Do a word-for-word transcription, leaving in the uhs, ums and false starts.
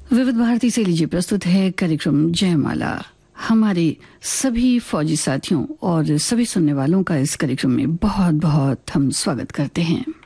विविध भारती से लीजिए प्रस्तुत है कार्यक्रम जयमाला। हमारे सभी फौजी साथियों और सभी सुनने वालों का इस कार्यक्रम में बहुत बहुत हम स्वागत करते हैं।